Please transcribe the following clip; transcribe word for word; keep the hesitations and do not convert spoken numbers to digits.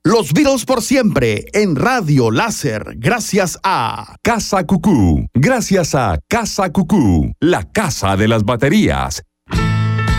Los Beatles por siempre en Radio Láser, gracias a Casa Cucú. Gracias a Casa Cucú, la casa de las baterías.